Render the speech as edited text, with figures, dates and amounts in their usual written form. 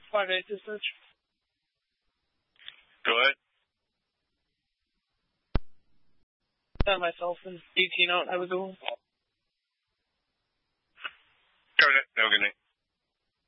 5-8 dispatch. Go ahead. Myself and 18 out. Have a good one.